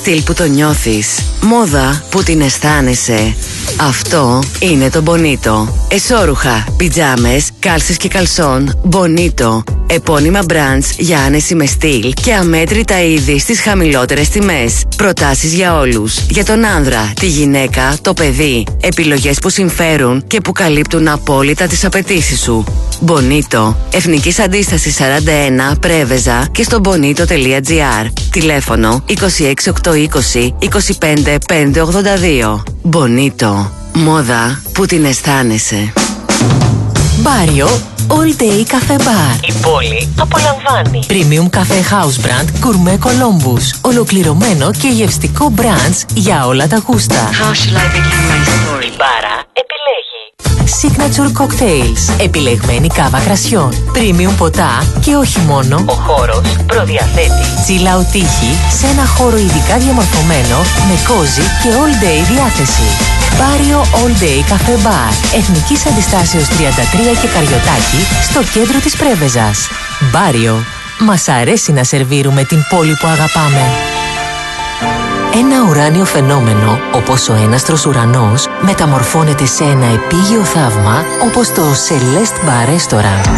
στυλ που το νιώθεις. Μόδα που την αισθάνεσαι. Αυτό είναι το Bonito. Εσώρουχα, πιτζάμες, κάλσες και καλσόν. Bonito. Επώνυμα brands για άνεση με στυλ και αμέτρητα είδη στις χαμηλότερες τιμές. Προτάσεις για όλους. Για τον άνδρα, τη γυναίκα, το παιδί. Επιλογές που συμφέρουν και που καλύπτουν απόλυτα τις απαιτήσεις σου. Bonito. Εθνικής Αντίστασης 41, Πρέβεζα και στο bonito.gr. Τηλέφωνο 26820 25582. Bonito. Μόδα που την αισθάνεσαι. Μπάριο All Day Cafe Bar. Η πόλη απολαμβάνει. Premium Cafe House Brand Gourmet Columbus. Ολοκληρωμένο και γευστικό brands για όλα τα γούστα. How shall I begin my story? Η μπάρα επιλέγει Signature Cocktails. Επιλεγμένη κάβα κρασιών. Premium ποτά και όχι μόνο. Ο χώρος προδιαθέτει chill out τύχη σε ένα χώρο ειδικά διαμορφωμένο με κόζι και all day διάθεση. Μπάριο All Day Cafe Bar. Εθνικής Αντιστάσεως 33 και Καριωτάκη στο κέντρο της Πρέβεζας. Μπάριο. Μας αρέσει να σερβίρουμε την πόλη που αγαπάμε. Ένα ουράνιο φαινόμενο, όπως ο έναστρος ουρανός, μεταμορφώνεται σε ένα επίγειο θαύμα, όπως το Celeste Bar Restaurant.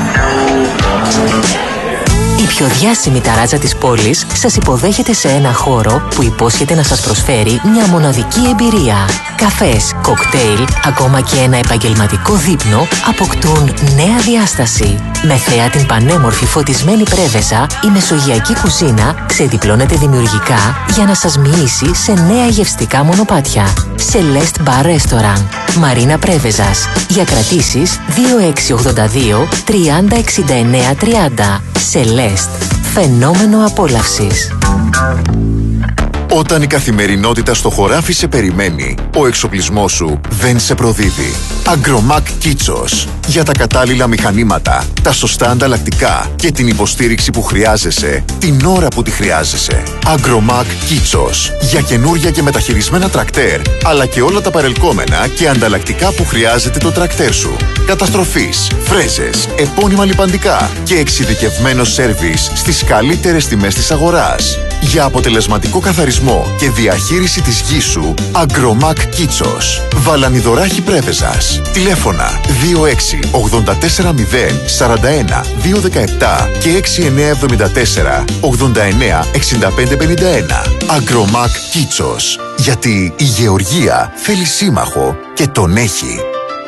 Η πιο διάσημη ταράτσα της πόλης σας υποδέχεται σε ένα χώρο που υπόσχεται να σας προσφέρει μια μοναδική εμπειρία. Καφές, κοκτέιλ, ακόμα και ένα επαγγελματικό δείπνο αποκτούν νέα διάσταση. Με θέα την πανέμορφη φωτισμένη Πρέβεζα, η μεσογειακή κουζίνα ξεδιπλώνεται δημιουργικά για να σας μοιήσει σε νέα γευστικά μονοπάτια. Celeste Bar Restaurant, Μαρίνα Πρέβεζας. Για κρατήσεις 2682 30 69 30. Celeste. Φαινόμενο απόλαυσης. Όταν η καθημερινότητα στο χωράφι σε περιμένει, ο εξοπλισμός σου δεν σε προδίδει. Agromac Kitsos. Για τα κατάλληλα μηχανήματα, τα σωστά ανταλλακτικά και την υποστήριξη που χρειάζεσαι, την ώρα που τη χρειάζεσαι. Agromac Kitsos. Για καινούρια και μεταχειρισμένα τρακτέρ, αλλά και όλα τα παρελκόμενα και ανταλλακτικά που χρειάζεται το τρακτέρ σου. Καταστροφής, φρέζες, επώνυμα λιπαντικά και εξειδικευμένο σέρβις στις καλύτερες τιμές της αγοράς. Για αποτελεσματικό καθαρισμό και διαχείριση της γης σου, Agromac Kitsos. Βαλανιδωράχη Πρέβεζας. Τηλέφωνα 26 84 0 41 217 και 6974 89 65 51. Agromac Kitsos. Γιατί η γεωργία θέλει σύμμαχο και τον έχει.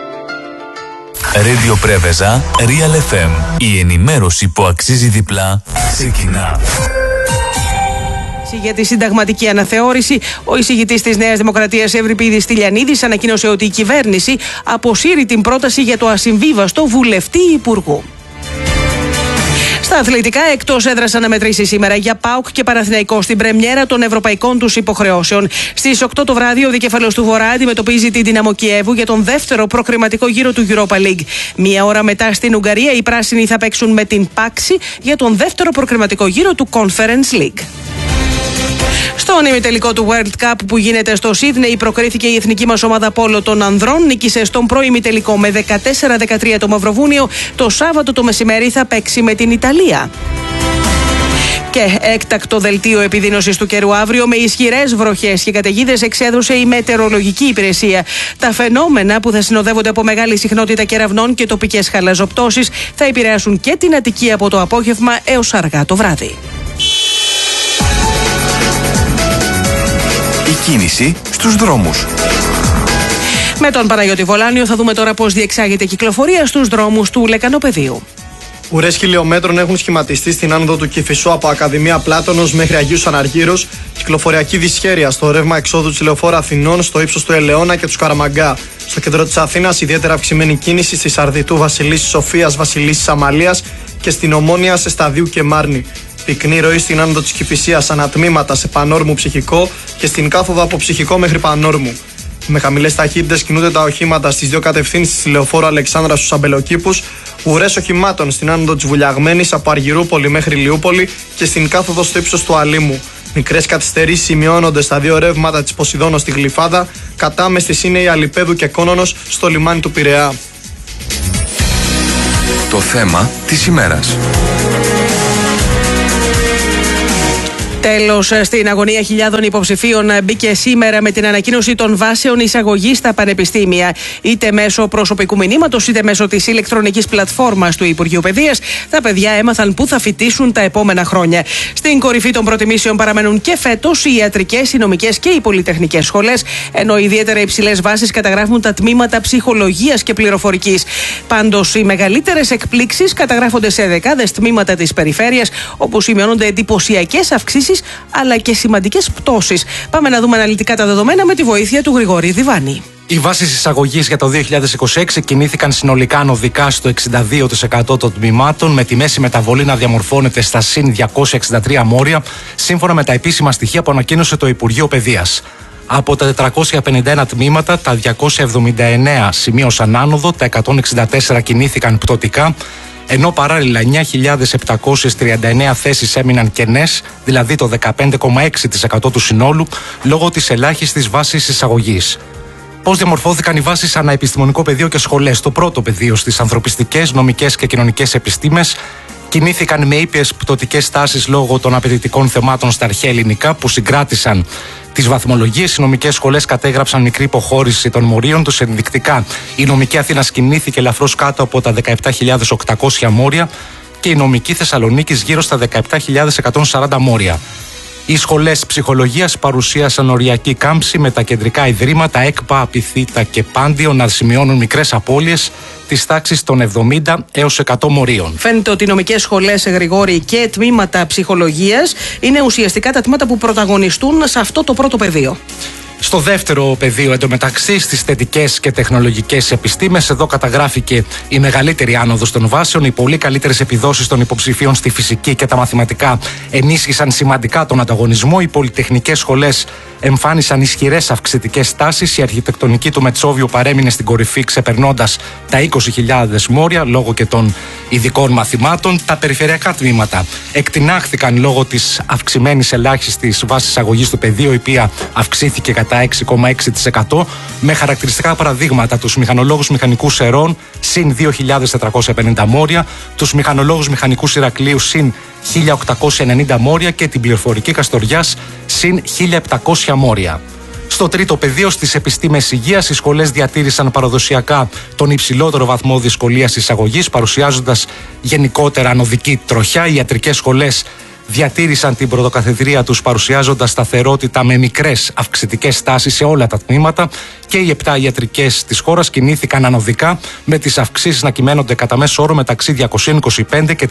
Radio Πρέβεζα, Real FM. Η ενημέρωση που αξίζει διπλά ξεκινά. Για τη συνταγματική αναθεώρηση, ο εισηγητής της Νέας Δημοκρατίας Ευρυπίδης Τηλιανίδης ανακοίνωσε ότι η κυβέρνηση αποσύρει την πρόταση για το ασυμβίβαστο βουλευτή υπουργού. Στα αθλητικά, εκτός έδρας αναμετρήσεις σήμερα για ΠΑΟΚ και Παναθηναϊκό στην πρεμιέρα των ευρωπαϊκών τους υποχρεώσεων. Στις 8 το βράδυ, ο δικέφαλος του Βορρά αντιμετωπίζει τη Δυναμό Κιέβου για τον δεύτερο προκριματικό γύρο του Europa League. Μία ώρα μετά στην Ουγγαρία, οι πράσινοι θα παίξουν με την Πάξη για τον δεύτερο προκριματικό γύρο του Conference League. Στον ημιτελικό του World Cup που γίνεται στο Σίδνεϊ, προκρίθηκε η εθνική μας ομάδα πόλο των ανδρών. Νίκησε στον προημιτελικό με 14-13 το Μαυροβούνιο. Το Σάββατο το μεσημέρι θα παίξει με την Ιταλία. Και έκτακτο δελτίο επιδείνωσης του καιρού αύριο με ισχυρές βροχές και καταιγίδες εξέδωσε η μετεωρολογική υπηρεσία. Τα φαινόμενα που θα συνοδεύονται από μεγάλη συχνότητα κεραυνών και τοπικές χαλαζοπτώσεις θα επηρεάσουν και την Αττική από το απόγευμα έως αργά το βράδυ. Η κίνηση στους δρόμους. Με τον Παναγιώτη Βολάνιο θα δούμε τώρα πώς διεξάγεται η κυκλοφορία στους δρόμους του Λεκανοπεδίου. Ουρές χιλιόμετρων έχουν σχηματιστεί στην άνοδο του Κηφισού από Ακαδημία Πλάτωνος μέχρι Αγίους Αναργύρος. Κυκλοφοριακή δυσχέρεια στο ρεύμα εξόδου της Λεωφόρου Αθηνών στο ύψος του Ελαιώνα και του Σκαραμαγκά. Στο κέντρο της Αθήνας, ιδιαίτερα αυξημένη κίνηση στη Σαρδιτού Βασιλίσσης Σοφίας Βασιλίσσης Αμαλίας και στην Ομόνια σε Σταδίου και Μάρνη. Πυκνή ροή στην άνοδο της Κηφισίας ανατμήματα σε Πανόρμου Ψυχικό και στην κάθοδο από Ψυχικό μέχρι Πανόρμου. Με χαμηλές ταχύτητες κινούνται τα οχήματα στις δύο κατευθύνσεις της Λεωφόρου Αλεξάνδρα στους Αμπελοκήπους, ουρές οχημάτων στην άνοδο της Βουλιαγμένης από Αργυρούπολη μέχρι Λιούπολη και στην κάθοδο στο ύψος του Αλήμου. Μικρές καθυστερήσεις σημειώνονται στα δύο ρεύματα της Ποσειδώνος στη Γλυφάδα, κατάμεστης είναι η Αλιπέδου και Κόνονος στο λιμάνι του Πειραιά. Το θέμα της ημέρας. Τέλος, στην αγωνία χιλιάδων υποψηφίων μπήκε σήμερα με την ανακοίνωση των βάσεων εισαγωγής στα πανεπιστήμια. Είτε μέσω προσωπικού μηνύματος, είτε μέσω της ηλεκτρονικής πλατφόρμας του Υπουργείου Παιδείας, τα παιδιά έμαθαν πού θα φοιτήσουν τα επόμενα χρόνια. Στην κορυφή των προτιμήσεων παραμένουν και φέτος οι ιατρικές, οι νομικές και οι πολυτεχνικές σχολές, ενώ ιδιαίτερα υψηλές βάσεις καταγράφουν τα τμήματα ψυχολογίας και πληροφορικής. Πάντως, οι μεγαλύτερες εκπλήξεις καταγράφονται σε δεκάδες τμήματα της περιφέρειας, όπου σημειώνονται εντυπωσιακές αυξήσεις αλλά και σημαντικές πτώσεις. Πάμε να δούμε αναλυτικά τα δεδομένα με τη βοήθεια του Γρηγόρη Διβάνη. Οι βάσεις εισαγωγής για το 2026 κινήθηκαν συνολικά ανωδικά στο 62% των τμήματων, με τη μέση μεταβολή να διαμορφώνεται στα συν 263 μόρια, σύμφωνα με τα επίσημα στοιχεία που ανακοίνωσε το Υπουργείο Παιδείας. Από τα 451 τμήματα, τα 279 σημείωσαν άνοδο, τα 164 κινήθηκαν πτωτικά, ενώ παράλληλα 9.739 θέσεις έμειναν κενές, δηλαδή το 15,6% του συνόλου, λόγω της ελάχιστης βάσης εισαγωγής. Πώς διαμορφώθηκαν οι βάσεις ανά επιστημονικό πεδίο και σχολές? Το πρώτο πεδίο, στις ανθρωπιστικές, νομικές και κοινωνικές επιστήμες, κινήθηκαν με ήπιες πτωτικές τάσεις λόγω των απαιτητικών θεμάτων στα αρχαία ελληνικά που συγκράτησαν τις βαθμολογίες. Οι νομικές σχολές κατέγραψαν μικρή υποχώρηση των μορίων τους. Ενδεικτικά, η νομική Αθήνας κινήθηκε ελαφρώς κάτω από τα 17.800 μόρια και η νομική Θεσσαλονίκης γύρω στα 17.140 μόρια. Οι σχολές ψυχολογίας παρουσίασαν οριακή κάμψη, με τα κεντρικά ιδρύματα ΕΚΠΑ, Απιθύτα και Πάντιο να σημειώνουν μικρές απώλειες της τάξης των 70 έως 100 μορίων. Φαίνεται ότι οι νομικές σχολές, Γρηγόρη, και τμήματα ψυχολογίας είναι ουσιαστικά τα τμήματα που πρωταγωνιστούν σε αυτό το πρώτο πεδίο. Στο δεύτερο πεδίο, εντωμεταξύ, στις θετικές και τεχνολογικές επιστήμες, εδώ καταγράφηκε η μεγαλύτερη άνοδος των βάσεων. Οι πολύ καλύτερες επιδόσεις των υποψηφίων στη φυσική και τα μαθηματικά ενίσχυσαν σημαντικά τον ανταγωνισμό. Οι πολυτεχνικές σχολές εμφάνισαν ισχυρές αυξητικές τάσεις. Η αρχιτεκτονική του Μετσόβιου παρέμεινε στην κορυφή, ξεπερνώντας τα 20.000 μόρια λόγω και των ειδικών μαθημάτων. Τα περιφερειακά τμήματα εκτινάχθηκαν λόγω της αυξημένης ελάχιστης βάσης εισαγωγής του πεδίου, η οποία αυξήθηκε κατά 6,6%, με χαρακτηριστικά παραδείγματα τους μηχανολόγους μηχανικούς Ερών συν 2.450 μόρια, τους μηχανολόγους μηχανικούς Ηρακλείου συν 1.890 μόρια και την πληροφορική Καστοριάς συν 1.700 μόρια. Στο τρίτο πεδίο, στις επιστήμες υγείας, οι σχολές διατήρησαν παραδοσιακά τον υψηλότερο βαθμό δυσκολίας εισαγωγής, παρουσιάζοντας γενικότερα ανωδική τροχιά. Οι ιατρικές σχολές διατήρησαν την πρωτοκαθεδρία τους, παρουσιάζοντας σταθερότητα με μικρές αυξητικές τάσεις σε όλα τα τμήματα, και οι 7 ιατρικές της χώρας κινήθηκαν ανωδικά, με τις αυξήσεις να κυμαίνονται κατά μέσο όρο μεταξύ 225 και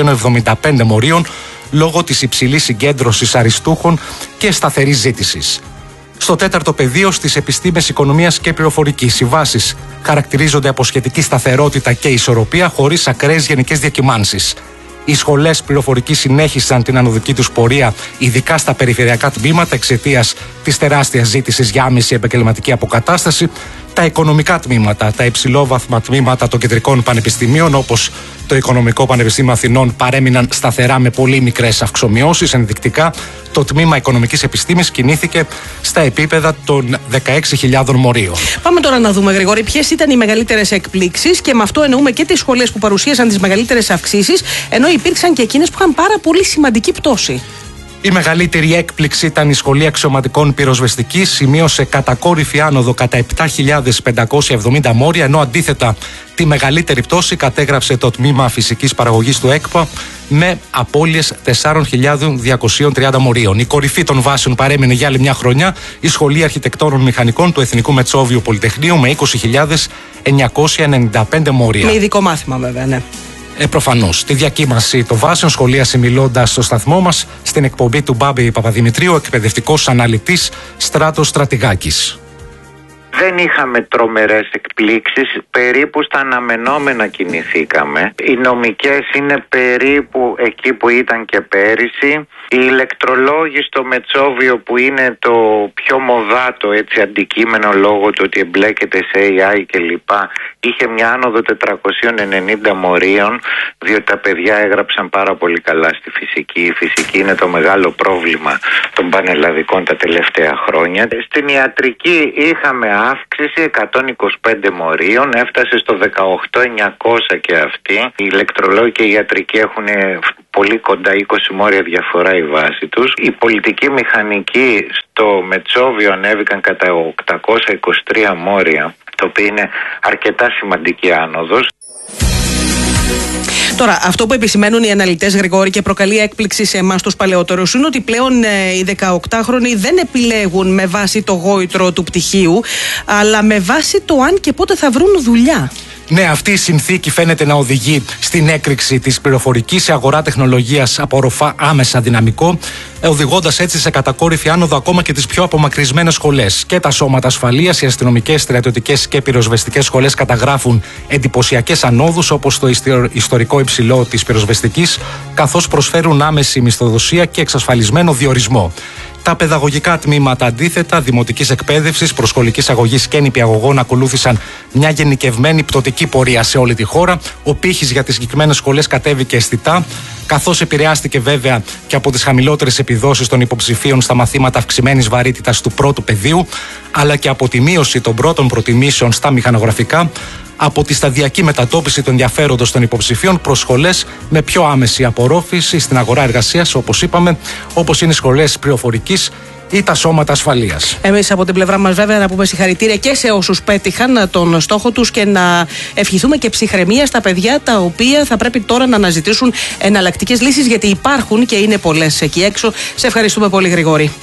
375 μορίων, λόγω της υψηλής συγκέντρωσης αριστούχων και σταθερής ζήτησης. Στο τέταρτο πεδίο, στις επιστήμες οικονομίας και πληροφορικής, οι βάσεις χαρακτηρίζονται από σχετική σταθερότητα και ισορροπία, χωρίς ακραίες γενικές διακυμάνσεις. Οι σχολές πληροφορικής συνέχισαν την ανωδική τους πορεία, ειδικά στα περιφερειακά τμήματα, εξαιτίας της τεράστιας ζήτησης για άμεση επαγγελματική αποκατάσταση. Τα οικονομικά τμήματα, τα υψηλόβαθμα τμήματα των κεντρικών πανεπιστημίων, όπως το Οικονομικό Πανεπιστήμιο Αθηνών, παρέμειναν σταθερά με πολύ μικρές αυξομοιώσεις. Ενδεικτικά, το τμήμα Οικονομικής Επιστήμης κινήθηκε στα επίπεδα των 16.000 μορίων. Πάμε τώρα να δούμε, Γρηγόρη, ποιες ήταν οι μεγαλύτερες εκπλήξεις, και με αυτό εννοούμε και τις σχολές που παρουσίασαν τις μεγαλύτερες αυξήσεις, ενώ υπήρξαν και εκείνες που είχαν πάρα πολύ σημαντική πτώση. Η μεγαλύτερη έκπληξη ήταν η Σχολή Αξιωματικών Πυροσβεστικής. Σημείωσε κατακόρυφη άνοδο κατά 7.570 μόρια, ενώ αντίθετα τη μεγαλύτερη πτώση κατέγραψε το τμήμα Φυσικής Παραγωγής του ΕΚΠΑ, με απώλειες 4.230 μορίων. Η κορυφή των βάσεων παρέμεινε για άλλη μια χρονιά η Σχολή Αρχιτεκτόνων Μηχανικών του Εθνικού Μετσόβιου Πολυτεχνείου, με 20.995 μόρια. Με ειδικό μάθημα, βέβαια, ναι. Προφανώς. Τη διακύμαση των βάσεων σχολίασε, μιλώντας στο σταθμό μας, στην εκπομπή του Μπάμπη Παπαδημητρίου, εκπαιδευτικός αναλυτής Στράτος Στρατηγάκης. Δεν είχαμε τρομερές εκπλήξεις, περίπου στα αναμενόμενα κινηθήκαμε. Οι νομικές είναι περίπου εκεί που ήταν και πέρυσι. Οι ηλεκτρολόγοι στο Μετσόβιο, που είναι το πιο μοδάτο έτσι αντικείμενο λόγω του ότι εμπλέκεται σε AI κλπ, είχε μια άνοδο 490 μορίων, διότι τα παιδιά έγραψαν πάρα πολύ καλά στη φυσική. Η φυσική είναι το μεγάλο πρόβλημα των πανελλαδικών τα τελευταία χρόνια. Στην ιατρική είχαμε αύξηση 125 μορίων, έφτασε στο 18.900 και αυτή. Οι ηλεκτρολόγοι και οι ιατρικοί έχουν πολύ κοντά 20 μόρια διαφορά η βάση τους. Οι πολιτικοί μηχανικοί στο Μετσόβιο ανέβηκαν κατά 823 μόρια, το οποίο είναι αρκετά σημαντική άνοδος. Τώρα, αυτό που επισημαίνουν οι αναλυτές, Γρηγόρη, και προκαλεί έκπληξη σε εμάς τους παλαιότερους, είναι ότι πλέον οι 18χρονοι δεν επιλέγουν με βάση το γόητρο του πτυχίου, αλλά με βάση το αν και πότε θα βρουν δουλειά. Ναι, αυτή η συνθήκη φαίνεται να οδηγεί στην έκρηξη της πληροφορικής σε αγορά τεχνολογίας από οροφά άμεσα δυναμικό, οδηγώντας έτσι σε κατακόρυφη άνοδο ακόμα και τις πιο απομακρυσμένες σχολές. Και τα σώματα ασφαλείας, οι αστυνομικές, στρατιωτικές και πυροσβεστικές σχολές καταγράφουν εντυπωσιακές ανόδους, όπως το ιστορικό υψηλό της πυροσβεστικής, καθώς προσφέρουν άμεση μισθοδοσία και εξασφαλισμένο διορισμό. Τα παιδαγωγικά τμήματα αντίθετα, δημοτικής εκπαίδευσης, προσχολικής αγωγής και νηπιαγωγών ακολούθησαν μια γενικευμένη πτωτική πορεία σε όλη τη χώρα. Ο πύχης για τις συγκεκριμένες σχολές κατέβηκε αισθητά, καθώς επηρεάστηκε βέβαια και από τις χαμηλότερες επιδόσεις των υποψηφίων στα μαθήματα αυξημένης βαρύτητας του πρώτου πεδίου, αλλά και από τη μείωση των πρώτων προτιμήσεων στα μηχανογραφικά, από τη σταδιακή μετατόπιση του ενδιαφέροντος των υποψηφίων προς σχολές με πιο άμεση απορρόφηση στην αγορά εργασίας, όπως είπαμε, όπως είναι οι σχολές πληροφορικής ή τα σώματα ασφαλείας. Εμείς από την πλευρά μας, βέβαια, να πούμε συγχαρητήρια και σε όσους πέτυχαν τον στόχο τους και να ευχηθούμε και ψυχραιμία στα παιδιά τα οποία θα πρέπει τώρα να αναζητήσουν εναλλακτικές λύσεις, γιατί υπάρχουν και είναι πολλές εκεί έξω. Σε ευχαριστούμε πολύ, Γρηγόρη.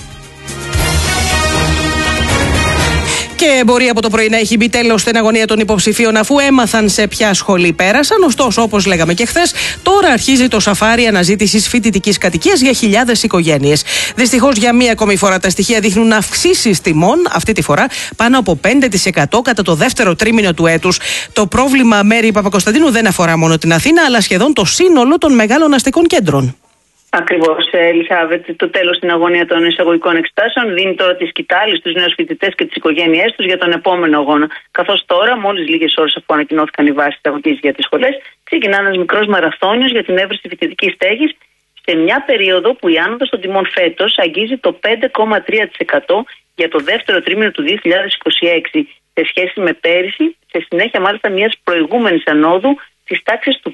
Και μπορεί από το πρωί να έχει μπει τέλος στην αγωνία των υποψηφίων, αφού έμαθαν σε ποια σχολή πέρασαν. Ωστόσο, όπως λέγαμε και χθες, τώρα αρχίζει το σαφάρι αναζήτησης φοιτητικής κατοικίας για χιλιάδες οικογένειες. Δυστυχώς, για μία ακόμη φορά τα στοιχεία δείχνουν αυξήσεις τιμών, αυτή τη φορά πάνω από 5% κατά το δεύτερο τρίμηνο του έτους. Το πρόβλημα, Μέρη Παπακοσταντίνου, δεν αφορά μόνο την Αθήνα, αλλά σχεδόν το σύνολο των μεγάλων αστικών κέντρων. Ακριβώς, Ελισάβετ, το τέλος στην αγωνία των εισαγωγικών εξετάσεων δίνει τώρα τη σκητάλη στους νέους φοιτητές και τις οικογένειές τους για τον επόμενο αγώνα. Καθώς τώρα, μόλις λίγες ώρες αφού ανακοινώθηκαν οι βάσεις εισαγωγής για τις σχολές, ξεκινά ένας μικρός μαραθώνιος για την έβρεση φοιτητικής στέγης σε μια περίοδο που η άνοδος των τιμών φέτος αγγίζει το 5,3% για το δεύτερο τρίμηνο του 2026 σε σχέση με πέρυσι, σε συνέχεια μάλιστα μιας προηγούμενης ανόδου της τάξης του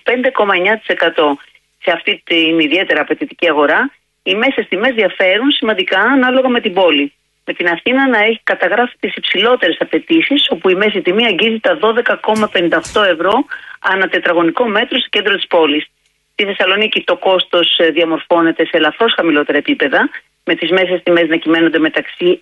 5,9%. Σε αυτή την ιδιαίτερα απαιτητική αγορά, οι μέσες τιμές διαφέρουν σημαντικά ανάλογα με την πόλη. Με την Αθήνα να έχει καταγράφει τις υψηλότερες απαιτήσεις, όπου η μέση τιμή αγγίζει τα 12,58 ευρώ ανά τετραγωνικό μέτρο στο κέντρο της πόλης. Στη Θεσσαλονίκη το κόστος διαμορφώνεται σε ελαφρώς χαμηλότερα επίπεδα, με τις μέσες τιμές να κυμαίνονται μεταξύ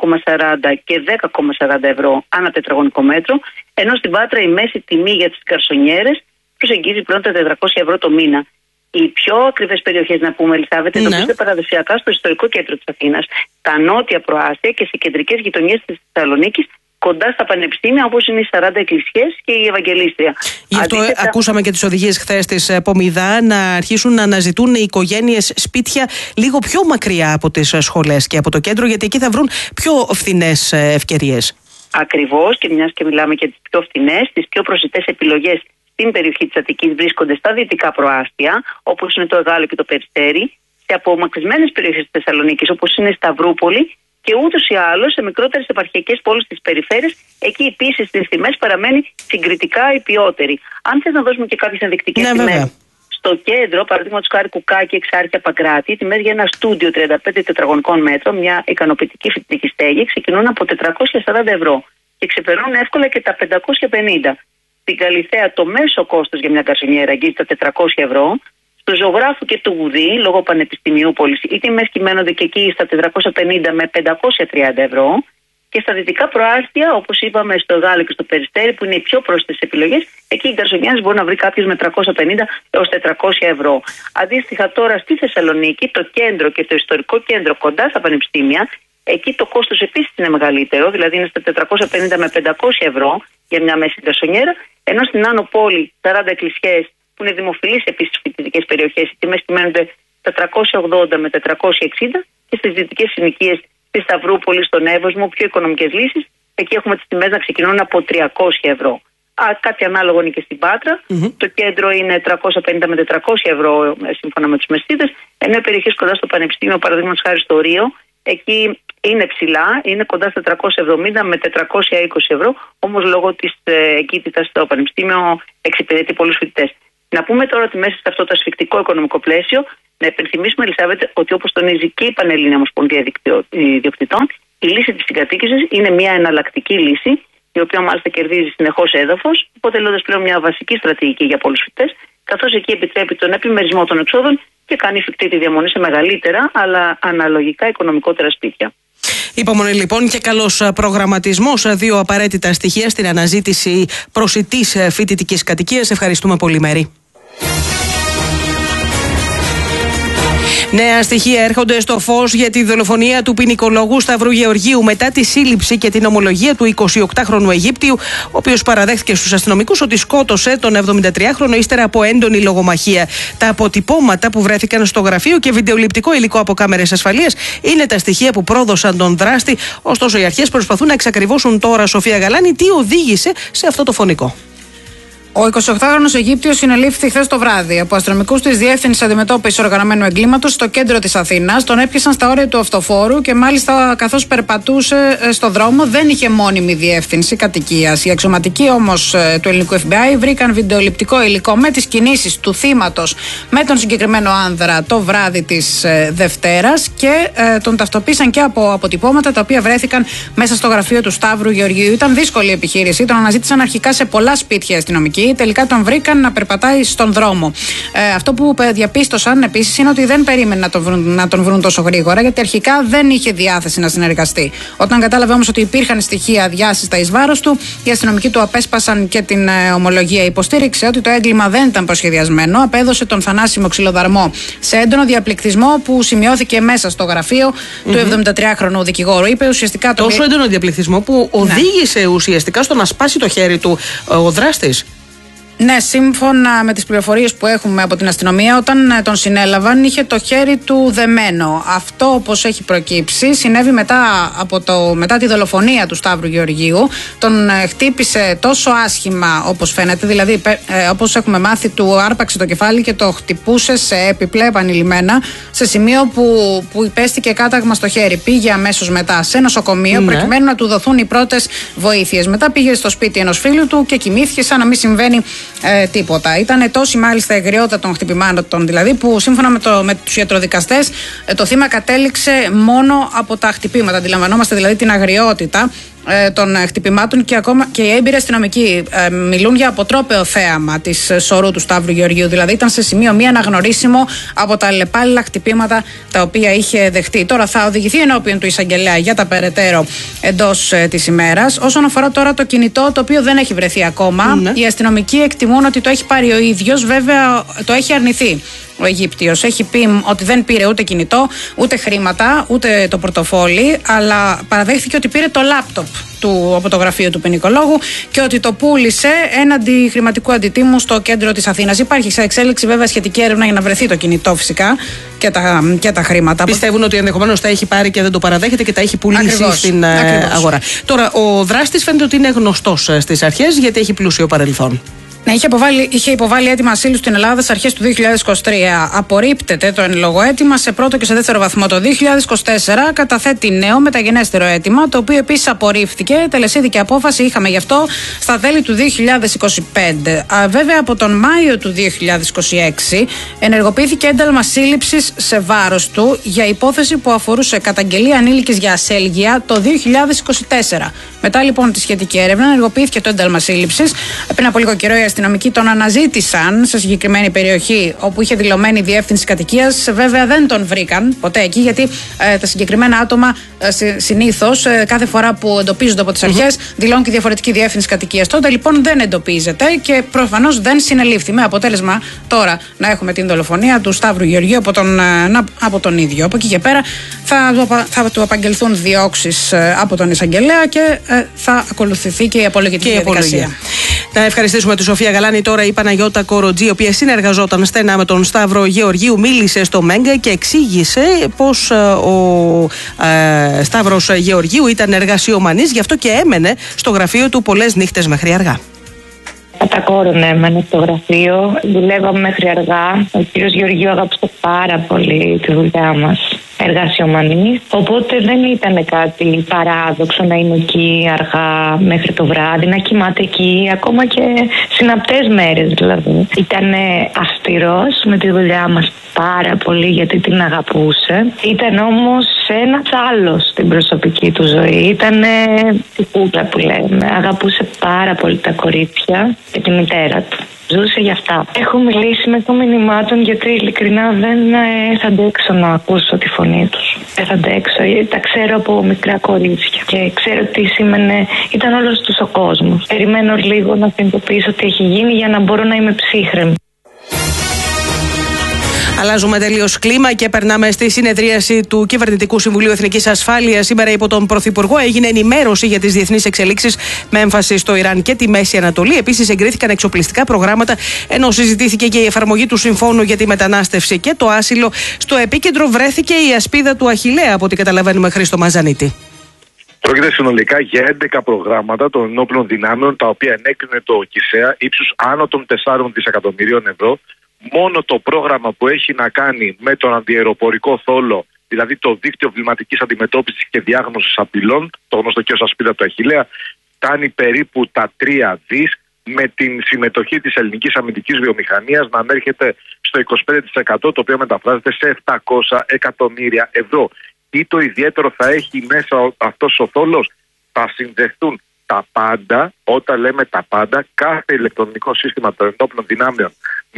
9,40 και 10,40 ευρώ ανά τετραγωνικό μέτρο, ενώ στην Πάτρα η μέση τιμή για τις γκαρσονιέρες προσεγγίζει πλέον τα 400 ευρώ το μήνα. Οι πιο ακριβές περιοχές, να πούμε, Ελισάβετ, εντοπίζονται παραδοσιακά στο ιστορικό κέντρο της Αθήνας, τα νότια προάστια και σε κεντρικές γειτονιές της Θεσσαλονίκης, κοντά στα πανεπιστήμια, όπως είναι οι 40 εκκλησίες και η Ευαγγελίστρια. Γι' αυτό ακούσαμε και τις οδηγίες χθες της Πομιδά να αρχίσουν να αναζητούν οι οικογένειες σπίτια λίγο πιο μακριά από τις σχολές και από το κέντρο, γιατί εκεί θα βρουν πιο φθηνές ευκαιρίες. Ακριβώς, και μιας και μιλάμε για τις πιο φθηνές, τις πιο προσιτές επιλογές στην περιοχή της Αττικής βρίσκονται στα δυτικά προάστια, όπως είναι το Εγάλο και το Περιστέρι, σε απομακρυσμένες περιοχές της Θεσσαλονίκης, όπως είναι η Σταυρούπολη, και ούτως ή άλλως σε μικρότερες επαρχιακές πόλεις της περιφέρειας, εκεί επίσης στις τιμές παραμένει συγκριτικά η ποιότερη. Αν θες να δώσουμε και κάποιες ενδεικτικές τιμές, στο κέντρο, παραδείγματος χάρη Κουκάκι, Εξάρχεια, Παγκράτη, οι τιμές για ένα στούντιο 35 τετραγωνικών μέτρων, μια ικανοποιητική φοιτητική στέγη, ξεκινούν από 440 ευρώ και ξεπερνούν εύκολα και τα 550. Στην Καλιθέα το μέσο κόστος για μια γκαρσονιέρα αγγίζει τα 400 ευρώ. Στο Ζωγράφου και του Γουδί, λόγω Πανεπιστημίου Πόλης, οι τιμές κυμαίνονται και εκεί στα 450 με 530 ευρώ. Και στα δυτικά προάστια, όπως είπαμε, στο Γάλλο και στο Περιστέρι, που είναι οι πιο πρόσθετες επιλογές, εκεί οι γκαρσονιέρες μπορεί να βρει κάποιος με 350 έως 400 ευρώ. Αντίστοιχα, τώρα στη Θεσσαλονίκη, το κέντρο και το ιστορικό κέντρο κοντά στα πανεπιστήμια, εκεί το κόστος επίσης είναι μεγαλύτερο, δηλαδή είναι στα 450 με 500 ευρώ για μια μέση γκαρσονιέρα, ενώ στην Άνω Πόλη, 40 εκκλησιές, που είναι δημοφιλείς επίσης φοιτητικές περιοχές, οι τιμές κυμαίνονται στα 380 με 460, και στις δυτικές συνοικίες στη Σταυρούπολη, στον Εύωσμο, πιο οικονομικές λύσεις, εκεί έχουμε τις τιμές να ξεκινούν από 300 ευρώ. Κάτι ανάλογο είναι και στην Πάτρα. Το κέντρο είναι 350 με 400 ευρώ σύμφωνα με τους μεσίτες, ενώ οι περιοχές κοντά στο Πανεπιστήμιο, παραδείγματος χάρη στο Ρίο, εκεί είναι ψηλά, είναι κοντά στα 370 με 420 ευρώ, όμως λόγω της εγκύτητας στο Πανεπιστήμιο εξυπηρετεί πολλούς φοιτητές. Να πούμε τώρα ότι μέσα σε αυτό το ασφικτικό οικονομικό πλαίσιο, να υπενθυμίσουμε, Ελισάβετ, ότι όπως τονίζει και η Πανελλήνια Ομοσπονδία Ιδιοκτητών, η λύση της συγκατοίκησης είναι μια εναλλακτική λύση, η οποία μάλιστα κερδίζει συνεχώς έδαφος, αποτελώντας πλέον μια βασική στρατηγική για πολλούς φοιτητές, καθώς εκεί επιτρέπει τον επιμερισμό των εξόδων και κάνει εφικτή τη διαμονή σε μεγαλύτερα αλλά αναλογικά οικονομικότερα σπίτια. Υπομονή λοιπόν και καλός προγραμματισμός. Δύο απαραίτητα στοιχεία στην αναζήτηση προσιτής φοιτητικής κατοικίας. Ευχαριστούμε πολύ, Μέρη. Νέα στοιχεία έρχονται στο φως για τη δολοφονία του ποινικολόγου Σταύρου Γεωργίου μετά τη σύλληψη και την ομολογία του 28χρονου Αιγύπτιου, ο οποίος παραδέχθηκε στους αστυνομικούς ότι σκότωσε τον 73χρονο ύστερα από έντονη λογομαχία. Τα αποτυπώματα που βρέθηκαν στο γραφείο και βιντεοληπτικό υλικό από κάμερες ασφαλείας είναι τα στοιχεία που πρόδωσαν τον δράστη. Ωστόσο, οι αρχές προσπαθούν να εξακριβώσουν τώρα, Σοφία Γαλάνη, τι οδήγησε σε αυτό το φωνικό. Ο 28χρονος Αιγύπτιος συνελήφθη χθες το βράδυ από αστυνομικούς της Διεύθυνσης Αντιμετώπισης Οργανωμένου Εγκλήματος στο κέντρο της Αθήνας. Τον έπιασαν στα όρια του αυτοφόρου και μάλιστα καθώς περπατούσε στο δρόμο δεν είχε μόνιμη διεύθυνση κατοικίας. Οι αξιωματικοί όμως του ελληνικού FBI βρήκαν βιντεοληπτικό υλικό με τις κινήσεις του θύματος με τον συγκεκριμένο άνδρα το βράδυ της Δευτέρας και τον ταυτοποίησαν και από αποτυπώματα τα οποία βρέθηκαν μέσα στο γραφείο του Σταύρου Γεωργίου. Ήταν δύσκολη η επιχείρηση, τον αναζήτησαν αρχικά σε πολλά σπίτια αστυνομικοί. Τελικά τον να περπατάει στον δρόμο. Αυτό που διαπίστωσαν επίσης είναι ότι δεν περίμενε να τον βρουν τόσο γρήγορα, γιατί αρχικά δεν είχε διάθεση να συνεργαστεί. Όταν κατάλαβε όμως ότι υπήρχαν στοιχεία διάσυστα εις βάρος του, οι αστυνομικοί του απέσπασαν και την ομολογία. Υποστήριξε ότι το έγκλημα δεν ήταν προσχεδιασμένο, απέδωσε τον θανάσιμο ξυλοδαρμό σε έντονο διαπληκτισμό που σημειώθηκε μέσα στο γραφείο του 73χρονου δικηγόρου. Είπε ουσιαστικά τόσο έντονο διαπληκτισμό που οδήγησε ουσιαστικά στο να σπάσει το χέρι του ο δράστης. Ναι, σύμφωνα με τις πληροφορίες που έχουμε από την αστυνομία, όταν τον συνέλαβαν είχε το χέρι του δεμένο. Αυτό, όπως έχει προκύψει, συνέβη μετά τη δολοφονία του Σταύρου Γεωργίου. Τον χτύπησε τόσο άσχημα όπως φαίνεται, δηλαδή όπως έχουμε μάθει, του άρπαξε το κεφάλι και το χτυπούσε σε έπιπλα επανειλημμένα, σε σημείο που υπέστηκε κάταγμα στο χέρι. Πήγε αμέσως μετά σε νοσοκομείο προκειμένου να του δοθούν οι πρώτες βοήθειες. Μετά πήγε στο σπίτι ενός φίλου του και κοιμήθηκε σαν να μην συμβαίνει τίποτα. Ήταν τόση μάλιστα εγριότητα των χτυπημάτων, δηλαδή, που σύμφωνα με τους ιατροδικαστές το θύμα κατέληξε μόνο από τα χτυπήματα. Αντιλαμβανόμαστε δηλαδή την αγριότητα των χτυπημάτων και ακόμα και οι έμπειροι αστυνομικοί μιλούν για αποτρόπαιο θέαμα της σωρού του Σταύρου Γεωργίου. Δηλαδή ήταν σε σημείο μη αναγνωρίσιμο από τα αλλεπάλληλα χτυπήματα τα οποία είχε δεχτεί. Τώρα θα οδηγηθεί ενώπιον του εισαγγελέα για τα περαιτέρω εντός της ημέρας. Όσον αφορά τώρα το κινητό, το οποίο δεν έχει βρεθεί ακόμα, οι αστυνομικοί εκτιμούν ότι το έχει πάρει ο ίδιος, βέβαια το έχει αρνηθεί. Ο Αιγύπτιος έχει πει ότι δεν πήρε ούτε κινητό, ούτε χρήματα, ούτε το πορτοφόλι, αλλά παραδέχθηκε ότι πήρε το λάπτοπ από το γραφείο του ποινικολόγου και ότι το πούλησε έναντι χρηματικού αντιτίμου στο κέντρο της Αθήνας. Υπάρχει σε εξέλιξη βέβαια σχετική έρευνα για να βρεθεί το κινητό φυσικά και τα χρήματα. Πιστεύουν ότι ενδεχομένως τα έχει πάρει και δεν το παραδέχεται και τα έχει πουλήσει στην αγορά. Τώρα, ο δράστης φαίνεται ότι είναι γνωστός στις αρχές γιατί έχει πλούσιο παρελθόν. Ναι, είχε υποβάλει αίτημα ασύλου στην Ελλάδα στις αρχές του 2023. Απορρίπτεται το εν λόγω αίτημα σε πρώτο και σε δεύτερο βαθμό. Το 2024 καταθέτει νέο μεταγενέστερο αίτημα, το οποίο επίσης απορρίφθηκε. Τελεσίδικη απόφαση είχαμε γι' αυτό στα τέλη του 2025. Βέβαια, από τον Μάιο του 2026 ενεργοποιήθηκε ένταλμα σύλληψης σε βάρος του για υπόθεση που αφορούσε καταγγελία ανήλικης για ασέλγεια το 2024. Μετά λοιπόν τη σχετική έρευνα ενεργοποιήθηκε το ένταλμα σύλληψης. Πριν από λίγο καιρό οι αστυνομικοί τον αναζήτησαν σε συγκεκριμένη περιοχή όπου είχε δηλωμένη διεύθυνση κατοικίας. Βέβαια δεν τον βρήκαν ποτέ εκεί, γιατί τα συγκεκριμένα άτομα συνήθως κάθε φορά που εντοπίζονται από τις αρχές δηλώνουν και διαφορετική διεύθυνση κατοικίας. Τότε λοιπόν δεν εντοπίζεται και προφανώς δεν συνελήφθη, με αποτέλεσμα τώρα να έχουμε την δολοφονία του Σταύρου Γεωργίου από τον ίδιο. Από εκεί και πέρα θα του απαγγελθούν διώξεις από τον εισαγγελέα και θα ακολουθηθεί και η απολογητική διαδικασία. Να ευχαριστήσουμε τη Σοφία Γαλάνη. Τώρα η Παναγιώτα Κοροτζή, η οποία συνεργαζόταν στενά με τον Σταύρο Γεωργίου, μίλησε στο Μέγκα και εξήγησε πως ο Σταύρος Γεωργίου ήταν εργασιομανής, γι' αυτό και έμενε στο γραφείο του πολλές νύχτες μέχρι αργά. Κατακόρωνε εμένα στο γραφείο. Δουλεύαμε μέχρι αργά. Ο κύριος Γεωργίου αγαπούσε πάρα πολύ τη δουλειά μας. Εργασιομανής. Οπότε δεν ήταν κάτι παράδοξο να είναι εκεί αργά μέχρι το βράδυ, να κοιμάται εκεί, ακόμα και συναπτές μέρες δηλαδή. Ήταν αυστηρός με τη δουλειά μας πάρα πολύ γιατί την αγαπούσε. Ήταν όμως ένας άλλος στην προσωπική του ζωή. Ήταν η κούκλα που λέμε. Αγαπούσε πάρα πολύ τα κορίτσια και τη μητέρα του. Ζούσε γι' αυτά. Έχω μιλήσει με το μήνυμά των γιατί ειλικρινά δεν θα αντέξω να ακούσω τη φωνή τους. Δεν θα αντέξω. Τα ξέρω από μικρά κορίτσια και ξέρω τι σήμαινε. Ήταν όλος τους ο κόσμος. Περιμένω λίγο να συνειδητοποιήσω τι έχει γίνει για να μπορώ να είμαι ψύχρεμη. Αλλάζουμε τελείως κλίμα και περνάμε στη συνεδρίαση του Κυβερνητικού Συμβουλίου Εθνικής Ασφάλειας. Σήμερα υπό τον Πρωθυπουργό έγινε ενημέρωση για τις διεθνείς εξελίξεις με έμφαση στο Ιράν και τη Μέση Ανατολή. Επίσης, εγκρίθηκαν εξοπλιστικά προγράμματα, ενώ συζητήθηκε και η εφαρμογή του Συμφώνου για τη μετανάστευση και το άσυλο. Στο επίκεντρο βρέθηκε η ασπίδα του Αχιλλέα, από ό,τι καταλαβαίνουμε, Χρήστο Μαζανίτη. Πρόκειται συνολικά για 11 προγράμματα των ενόπλων δυνάμεων, τα οποία ενέκρινε το ΚΙΣΕΑ ύψους άνω των 4 δισεκατομμυρίων ευρώ. Μόνο το πρόγραμμα που έχει να κάνει με τον αντιαεροπορικό θόλο, δηλαδή το δίκτυο βληματικής αντιμετώπισης και διάγνωσης απειλών, το γνωστό και ως ασπίδα του Αχιλλέα, φτάνει περίπου τα 3 δις, με την συμμετοχή της ελληνικής αμυντικής βιομηχανίας να ανέρχεται στο 25%, το οποίο μεταφράζεται σε 700 εκατομμύρια ευρώ. Τι το ιδιαίτερο θα έχει μέσα αυτός ο θόλος? Θα συνδεθούν τα πάντα, όταν λέμε τα πάντα, κάθε ηλεκτρονικό σύστημα των ενόπλων δυνάμεων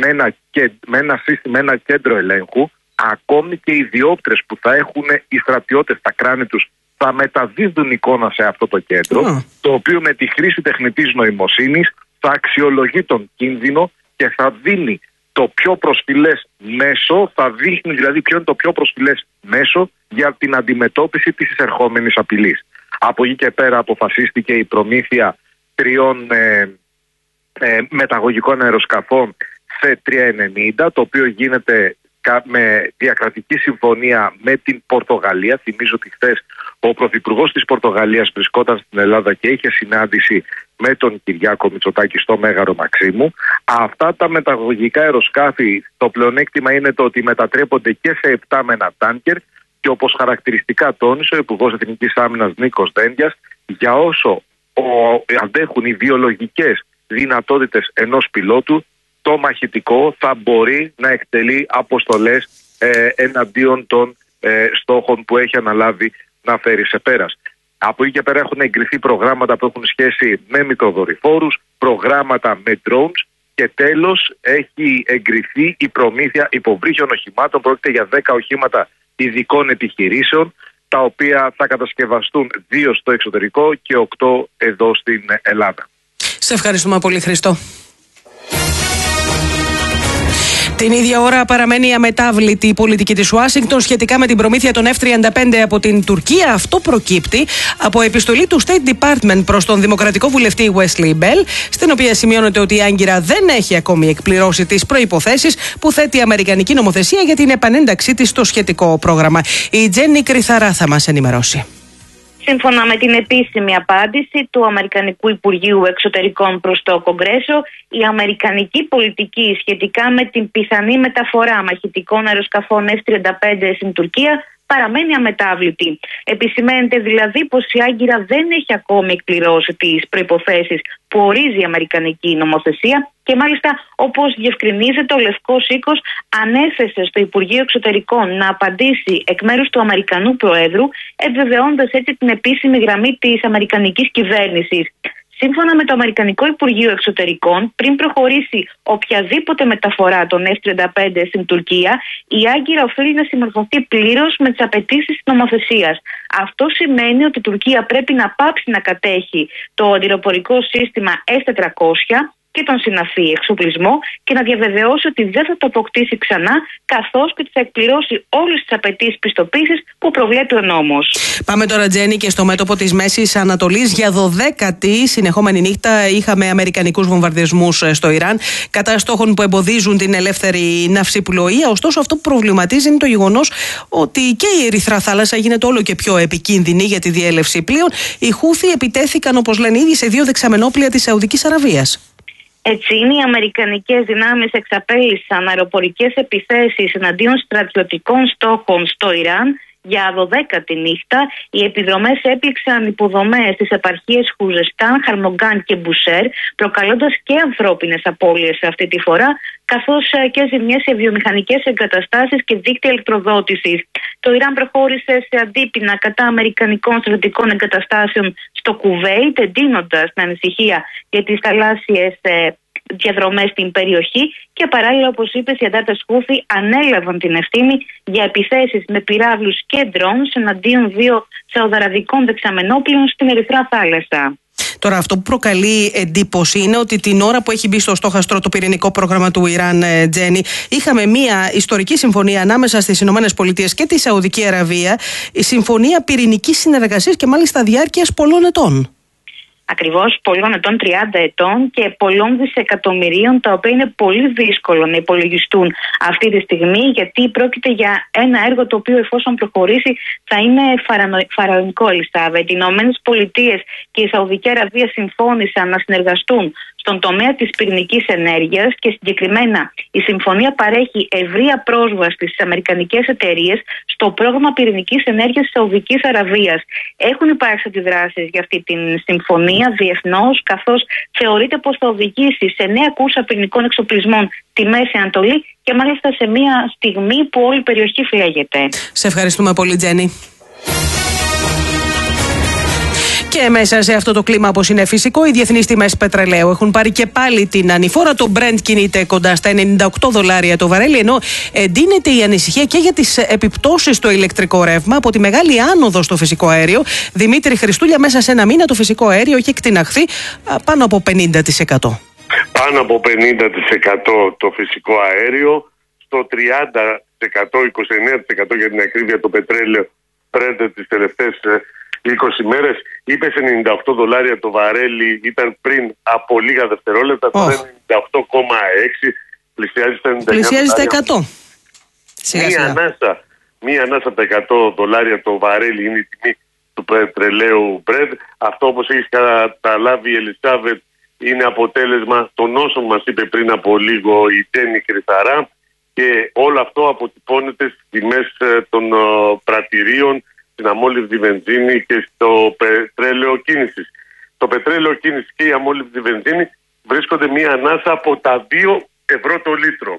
με ένα κέντρο ελέγχου, ακόμη και οι διόπτρες που θα έχουν οι στρατιώτες στα κράνη τους θα μεταδίδουν εικόνα σε αυτό το κέντρο, το οποίο με τη χρήση τεχνητής νοημοσύνης θα αξιολογεί τον κίνδυνο και θα δίνει το πιο προσφυλές μέσο, θα δείχνει δηλαδή ποιο είναι το πιο προσφυλές μέσο για την αντιμετώπιση της εισερχόμενης απειλής. Από εκεί και πέρα αποφασίστηκε η προμήθεια 3 μεταγωγικών αεροσκαφών C-390, το οποίο γίνεται με διακρατική συμφωνία με την Πορτογαλία. Θυμίζω ότι χθες ο Πρωθυπουργός της Πορτογαλίας βρισκόταν στην Ελλάδα και είχε συνάντηση με τον Κυριάκο Μητσοτάκη στο Μέγαρο Μαξίμου. Αυτά τα μεταγωγικά αεροσκάφη, το πλεονέκτημα είναι το ότι μετατρέπονται και σε 7 με ένα τάνκερ, και όπως χαρακτηριστικά τόνισε ο Υπουργός Εθνικής Άμυνας Νίκος Δένδιας, για όσο αντέχουν οι βιολογικές δυνατότητες ενός πιλότου, το μαχητικό θα μπορεί να εκτελεί αποστολές εναντίον των στόχων που έχει αναλάβει να φέρει σε πέρας. Από εκεί και πέρα έχουν εγκριθεί προγράμματα που έχουν σχέση με μικροδορυφόρους, προγράμματα με drones και τέλος έχει εγκριθεί η προμήθεια υποβρύχιων οχημάτων. Πρόκειται για 10 οχήματα ειδικών επιχειρήσεων, τα οποία θα κατασκευαστούν 2 στο εξωτερικό και 8 εδώ στην Ελλάδα. Σε ευχαριστούμε πολύ, Χριστό. Την ίδια ώρα παραμένει αμετάβλητη η πολιτική της Ουάσιγκτον σχετικά με την προμήθεια των F-35 από την Τουρκία. Αυτό προκύπτει από επιστολή του State Department προς τον δημοκρατικό βουλευτή Wesley Bell, στην οποία σημειώνεται ότι η Άγκυρα δεν έχει ακόμη εκπληρώσει τις προϋποθέσεις που θέτει η αμερικανική νομοθεσία για την επανένταξή της στο σχετικό πρόγραμμα. Η Τζέννη Κρυθαρά θα μας ενημερώσει. Σύμφωνα με την επίσημη απάντηση του Αμερικανικού Υπουργείου Εξωτερικών προς το Κογκρέσο, η αμερικανική πολιτική σχετικά με την πιθανή μεταφορά μαχητικών αεροσκαφών F-35 στην Τουρκία παραμένει αμετάβλητη. Επισημαίνεται δηλαδή πως η Άγκυρα δεν έχει ακόμη εκπληρώσει τις προϋποθέσεις που ορίζει η αμερικανική νομοθεσία και μάλιστα, όπως διευκρινίζεται, ο Λευκός Οίκος ανέθεσε στο Υπουργείο Εξωτερικών να απαντήσει εκ μέρους του Αμερικανού Προέδρου, επιβεβαιώντας έτσι την επίσημη γραμμή της αμερικανικής κυβέρνησης. Σύμφωνα με το Αμερικανικό Υπουργείο Εξωτερικών, πριν προχωρήσει οποιαδήποτε μεταφορά των F-35 στην Τουρκία, η Άγκυρα οφείλει να συμμορφωθεί πλήρως με τις απαιτήσεις της νομοθεσίας. Αυτό σημαίνει ότι η Τουρκία πρέπει να πάψει να κατέχει το αντιεροπορικό σύστημα S-400 και τον συναφή εξοπλισμό και να διαβεβαιώσει ότι δεν θα το αποκτήσει ξανά, καθώς και ότι θα εκπληρώσει όλες τις απαιτήσεις πιστοποίησης που προβλέπει ο νόμος. Πάμε τώρα, Τζέννη, και στο μέτωπο της Μέσης Ανατολής. Για 12η συνεχόμενη νύχτα είχαμε αμερικανικούς βομβαρδισμούς στο Ιράν κατά στόχων που εμποδίζουν την ελεύθερη ναυσιπλοεία. Ωστόσο, αυτό που προβληματίζει είναι το γεγονός ότι και η Ερυθρά Θάλασσα γίνεται όλο και πιο επικίνδυνη για τη διέλευση πλοίων. Οι Χούθι επιτέθηκαν, όπως λένε ήδη, σε 2 δεξαμενόπλια της Σαουδικής Αραβίας. Έτσι είναι, οι αμερικανικές δυνάμεις εξαπέλυσαν αεροπορικές επιθέσεις εναντίον στρατιωτικών στόχων στο Ιράν για 12η νύχτα. Οι επιδρομές έπληξαν υποδομές στις επαρχίες Χουζεστάν, Χαρμογκάν και Μπουσέρ, προκαλώντας και ανθρώπινες απώλειες αυτή τη φορά, καθώς και ζημιές σε βιομηχανικές εγκαταστάσεις και δίκτυα ηλεκτροδότησης. Το Ιράν προχώρησε σε αντίπεινα κατά αμερικανικών στρατιωτικών εγκαταστάσεων στο Κουβέιτ, εντείνοντας την ανησυχία για τις θαλάσσιες διαδρομές στην περιοχή, και παράλληλα, όπως είπες, οι αντάρτες Χούθι ανέλαβαν την ευθύνη για επιθέσεις με πυράβλους και ντρόουνς εναντίον 2 σαουδαραβικών δεξαμενόπλων στην Ερυθρά Θάλασσα. Τώρα, αυτό που προκαλεί εντύπωση είναι ότι την ώρα που έχει μπει στο στόχαστρο το πυρηνικό πρόγραμμα του Ιράν, Τζένι, είχαμε μια ιστορική συμφωνία ανάμεσα στις ΗΠΑ και τη Σαουδική Αραβία, η συμφωνία πυρηνικής συνεργασίας και μάλιστα διάρκειας πολλών ετών. Ακριβώς, πολλών ετών, 30 ετών και πολλών δισεκατομμυρίων, τα οποία είναι πολύ δύσκολο να υπολογιστούν αυτή τη στιγμή, γιατί πρόκειται για ένα έργο το οποίο, εφόσον προχωρήσει, θα είναι φαραωνικό, Ελισάβετ. Οι Ηνωμένες Πολιτείες και η Σαουδική Αραβία συμφώνησαν να συνεργαστούν στον τομέα της πυρηνικής ενέργειας και συγκεκριμένα η συμφωνία παρέχει ευρεία πρόσβαση στις αμερικανικές εταιρείες στο πρόγραμμα πυρηνικής ενέργειας της Σαουδικής Αραβίας. Έχουν υπάρξει αντιδράσεις για αυτή την συμφωνία διεθνώς, καθώς θεωρείται πως θα οδηγήσει σε νέα κούρσα πυρηνικών εξοπλισμών τη Μέση Ανατολή και μάλιστα σε μια στιγμή που όλη η περιοχή φλέγεται. Σε ευχαριστούμε πολύ, Τζένι. Και μέσα σε αυτό το κλίμα, όπως είναι φυσικό, οι διεθνείς τιμές πετρελαίου έχουν πάρει και πάλι την ανηφόρα. Το Brent κινείται κοντά στα $98 το βαρέλι, ενώ εντείνεται η ανησυχία και για τις επιπτώσεις στο ηλεκτρικό ρεύμα από τη μεγάλη άνοδο στο φυσικό αέριο. Δημήτρη Χριστούλια, μέσα σε ένα μήνα το φυσικό αέριο έχει εκτιναχθεί πάνω από 50%. Πάνω από 50% το φυσικό αέριο, στο 30%, 29% για την ακρίβεια το πετρέλαιο Brent τις τελευταίες 20 μέρες. Είπε σε $98 το βαρέλι, ήταν πριν από λίγα δευτερόλεπτα, τώρα είναι 98,6, πλησιάζει στα 99. Πλησιάζει στα 100. Μία ανάσα από τα $100 το βαρέλι είναι η τιμή του πετρελαίου Brent. Αυτό, όπως έχεις καταλάβει, η Ελισάβετ, είναι αποτέλεσμα των όσων μας είπε πριν από λίγο η Τζένι Κρυθαρά, και όλο αυτό αποτυπώνεται στις τιμές των πρατηρίων, στην αμόλυβδη βενζίνη και στο πετρέλαιο κίνησης. Το πετρέλαιο κίνησης και η αμόλυβδη βενζίνη βρίσκονται μία ανάσα από τα 2 ευρώ το λίτρο.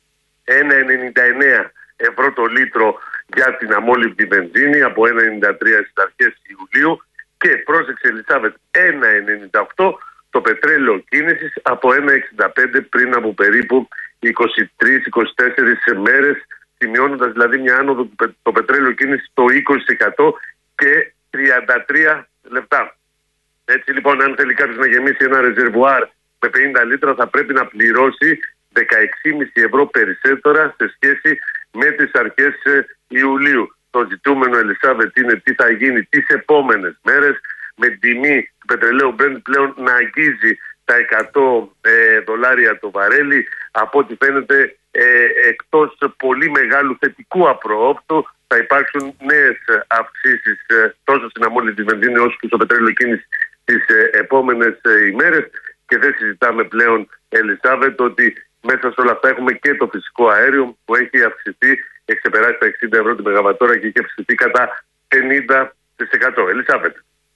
1,99 ευρώ το λίτρο για την αμόλυβδη βενζίνη, από 1,93 στις αρχές Ιουλίου, και πρόσεξε, Ελισάβετ, 1,98 το πετρέλαιο κίνησης, από 1,65 πριν από περίπου 23-24 μέρες, σημειώνοντας δηλαδή μια άνοδο το πετρέλαιο κίνηση στο 20% και 33 λεπτά. Έτσι λοιπόν, αν θέλει κάποιος να γεμίσει ένα ρεζερβουάρ με 50 λίτρα, θα πρέπει να πληρώσει 16,5 ευρώ περισσότερα σε σχέση με τις αρχές Ιουλίου. Το ζητούμενο, Ελισάβετ, είναι τι θα γίνει τις επόμενες μέρες, με τιμή του πετρελαίου Brent πλέον να αγγίζει τα $100 το βαρέλι. Από ό,τι φαίνεται, εκτός πολύ μεγάλου θετικού απροόπτου, θα υπάρξουν νέες αυξήσεις τόσο στην αμόλυβδη βενζίνη όσο και στο πετρέλαιο κίνηση τις επόμενες ημέρες. Και δεν συζητάμε πλέον, Ελισάβετ, ότι μέσα σε όλα αυτά έχουμε και το φυσικό αέριο που έχει αυξηθεί, έχει ξεπεράσει τα 60 ευρώ τη μεγαβατόρα και έχει αυξηθεί κατά 50%. Ελισάβετ.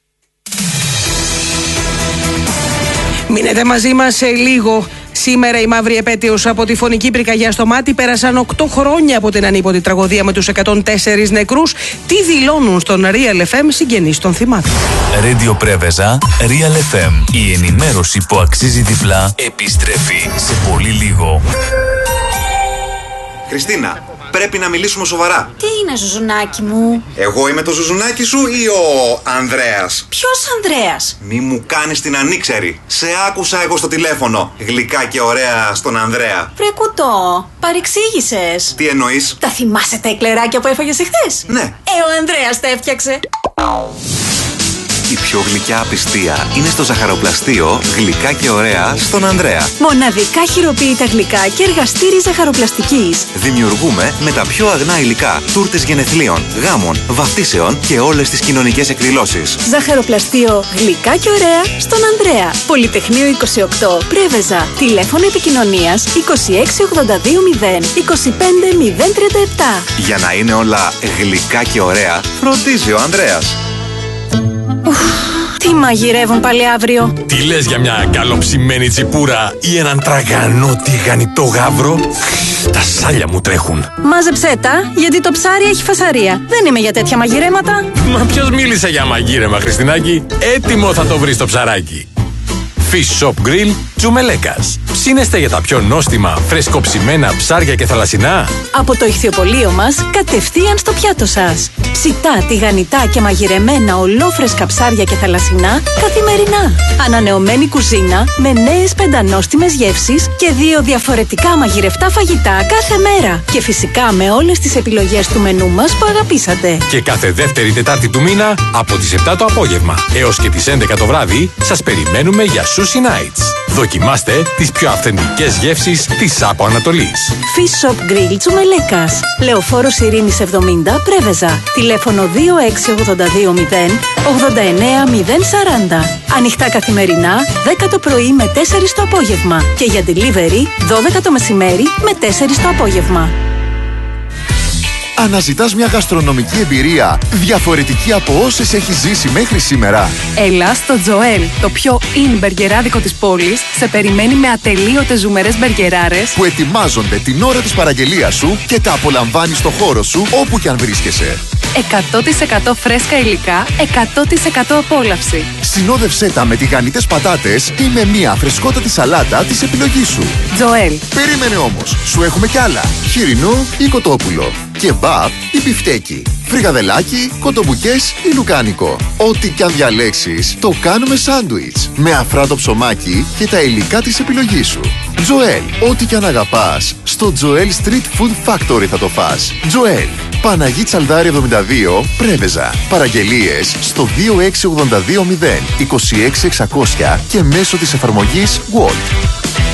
Μείνετε μαζί μας σε λίγο. Σήμερα η μαύρη επέτειος από τη φωνική πυρκαγιά στο Μάτι. Πέρασαν 8 χρόνια από την ανίποτη τραγωδία με τους 104 νεκρούς. Τι δηλώνουν στον Real FM συγγενείς των θυμάτων. Radio Πρέβεζα, Real FM. Η ενημέρωση που αξίζει διπλά επιστρέφει σε πολύ λίγο. Χριστίνα, πρέπει να μιλήσουμε σοβαρά. Τι είναι, Ζουζουνάκι μου? Εγώ είμαι το Ζουζουνάκι σου ή ο Ανδρέας? Ποιος Ανδρέας? Μη μου κάνεις την ανήξερη. Σε άκουσα εγώ στο τηλέφωνο. Γλυκά και ωραία στον Ανδρέα. Βρε κουτό, παρεξήγησες. Τι εννοείς? Τα θυμάσαι τα εκλεράκια που έφαγες εχθές? Ναι. Ο Ανδρέας τα έφτιαξε. Η πιο γλυκιά απιστία είναι στο ζαχαροπλαστείο Γλυκά και Ωραία στον Ανδρέα. Μοναδικά χειροποίητα γλυκά και εργαστήρι ζαχαροπλαστικής. Δημιουργούμε με τα πιο αγνά υλικά τούρτες γενεθλίων, γάμων, βαφτίσεων και όλες τις κοινωνικές εκδηλώσεις. Ζαχαροπλαστείο Γλυκά και Ωραία στον Ανδρέα. Πολυτεχνείο 28, Πρέβεζα. Τηλέφωνο επικοινωνίας 26820 25037. Για να είναι όλα γλυκά και ωραία, φροντίζει ο Ανδρέας. Τι μαγειρεύουν πάλι αύριο? Τι λες για μια καλοψημένη τσιπούρα ή έναν τραγανό τηγανιτό γάβρο? Τα σάλια μου τρέχουν. Μάζεψέ τα, γιατί το ψάρι έχει φασαρία. Δεν είμαι για τέτοια μαγειρέματα. Μα ποιος μίλησε για μαγείρεμα, Χριστινάκη? Έτοιμο θα το βρεις το ψαράκι. Fish Shop Grill Τσουμελέκας. Ψήνεστε για τα πιο νόστιμα, φρεσκοψημένα ψάρια και θαλασσινά? Από το ηχθιοπωλείο μας, κατευθείαν στο πιάτο σας. Ψητά, τηγανιτά και μαγειρεμένα ολόφρεσκα ψάρια και θαλασσινά καθημερινά. Ανανεωμένη κουζίνα με νέες πεντανόστιμες γεύσεις και 2 διαφορετικά μαγειρευτά φαγητά κάθε μέρα. Και φυσικά με όλες τις επιλογές του μενού μας που αγαπήσατε. Και κάθε δεύτερη Τετάρτη του μήνα, από τις 7 το απόγευμα έως και τις 11 το βράδυ, σας περιμένουμε για Sushi Nights. Δοκιμάστε τις πιο αυθεντικές γεύσεις της Άπο Ανατολής. Fish Shop Grill Τσουμελέκας. Λεωφόρος Ειρήνης 70, Πρέβεζα. Τηλέφωνο 26820 89040. Ανοιχτά καθημερινά, 10 το πρωί με 4 το απόγευμα. Και για delivery, 12 το μεσημέρι με 4 το απόγευμα. Αναζητάς μια γαστρονομική εμπειρία διαφορετική από όσες έχεις ζήσει μέχρι σήμερα? Έλα στο Τζοέλ, το πιο in μπεργκεράδικο της πόλης, σε περιμένει με ατελείωτες ζουμερές μπεργκεράρες που ετοιμάζονται την ώρα της παραγγελίας σου και τα απολαμβάνεις στο χώρο σου όπου κι αν βρίσκεσαι. 100% φρέσκα υλικά, 100% απόλαυση. Συνόδευσέ τα με τηγανιτές πατάτες ή με μια φρεσκότατη σαλάτα της επιλογής σου. Τζοέλ. Περίμενε όμως, σου έχουμε κι άλλα. Χοιρινό ή κοτόπουλο, κεμπάπ ή μπιφτέκι, φρικαδελάκι, κοτομπουκές ή λουκάνικο. Ό,τι κι αν διαλέξεις, το κάνουμε σάντουιτς με αφράτο ψωμάκι και τα υλικά της επιλογής σου. Τζοέλ, ό,τι κι αν αγαπάς, στο Τζοέλ Street Food Factory θα το φας. Τζοέλ, Παναγί Τσαλδάρη 72, Πρέβεζα. Παραγγελίες στο 26820 26600 και μέσω της εφαρμογής Volt.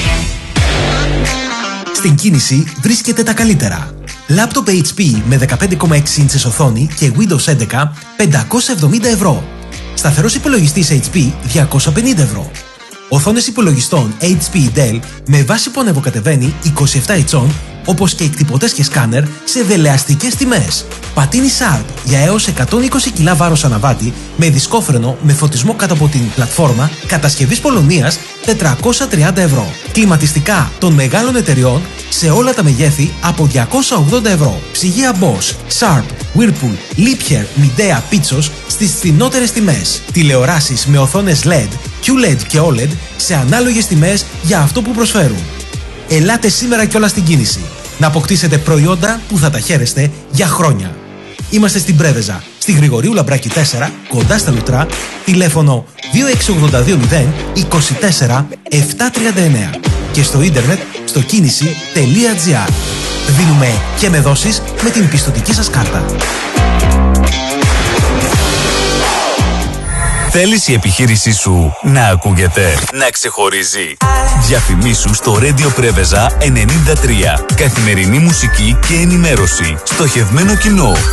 Στην κίνηση βρίσκεται τα καλύτερα. Λάπτοπ HP με 15,6 ίντσες οθόνη και Windows 11 570 ευρώ. Σταθερός υπολογιστής HP 250 ευρώ. Οθόνες υπολογιστών HP Dell με βάση που ανεβοκατεβαίνει 27 ιντσών, όπως και εκτυπωτές και σκάνερ σε δελεαστικές τιμές. Πατίνι Sharp για έως 120 κιλά βάρος αναβάτη με δισκόφρενο με φωτισμό κάτω από την πλατφόρμα κατασκευής Πολωνίας 430 ευρώ. Κλιματιστικά των μεγάλων εταιριών σε όλα τα μεγέθη από 280 ευρώ. Ψυγεία Bosch, Sharp, Whirlpool, Liebherr, Midea, Pitsos στις φθηνότερες τιμές. Τηλεοράσεις με οθόνες LED, QLED και OLED σε ανάλογες τιμές για αυτό που προσφέρουν. Ελάτε σήμερα κιόλας στην κίνηση να αποκτήσετε προϊόντα που θα τα χαίρεστε για χρόνια. Είμαστε στην Πρέβεζα, στη Γρηγορίου Λαμπράκη 4, κοντά στα Λουτρά, τηλέφωνο 26820 24 739 και στο ίντερνετ στο κίνηση.gr. Δίνουμε και με δόσεις με την πιστωτική σας κάρτα. Θέλεις η επιχείρησή σου να ακούγεται, να ξεχωρίζει? Διαφημίσου στο Radio Πρέβεζα 93. Καθημερινή μουσική και ενημέρωση. Στοχευμένο κοινό.